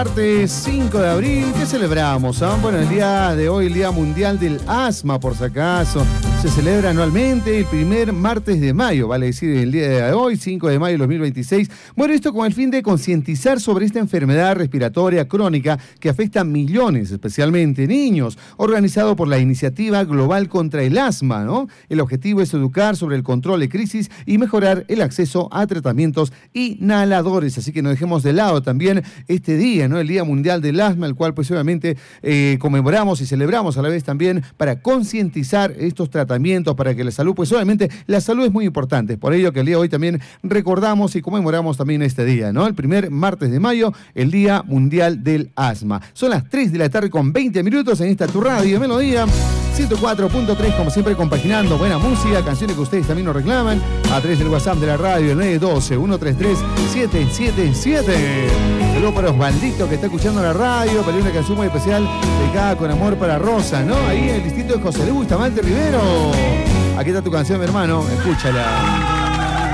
Martes 5 de abril, ¿qué celebramos? Bueno, el día de hoy, el Día Mundial del Asma, por si acaso. Se celebra anualmente el primer martes de mayo, vale decir, el día de hoy, 5 de mayo de 2026. Bueno, esto con el fin de concientizar sobre esta enfermedad respiratoria crónica que afecta a millones, especialmente niños, organizado por la Iniciativa Global contra el Asma, ¿no? El objetivo es educar sobre el control de crisis y mejorar el acceso a tratamientos inhaladores. Así que no dejemos de lado también este día, ¿no? El Día Mundial del Asma, el cual pues obviamente conmemoramos y celebramos a la vez también para concientizar estos tratamientos, para que la salud, pues obviamente la salud es muy importante, por ello que el día de hoy también recordamos y conmemoramos también este día, ¿no? El primer martes de mayo, el Día Mundial del Asma. Son las 3 de la tarde con 20 minutos en esta tu radio Melodía 104.3, como siempre compaginando buena música, canciones que ustedes también nos reclaman a través del WhatsApp de la radio, el 912-133-777. Saludos para Osvaldito que está escuchando la radio, para una canción muy especial dedicada con amor para Rosa, ¿no? Ahí en el distrito de José Luis Bustamante Rivero. Aquí está tu canción, mi hermano, escúchala.